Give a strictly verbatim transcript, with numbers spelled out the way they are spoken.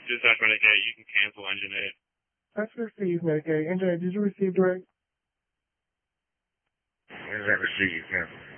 Dispatch Medicaid, you can cancel engine eight. That's received, Medicaid. Engine eight, did you receive direct? When is that received? Cancel.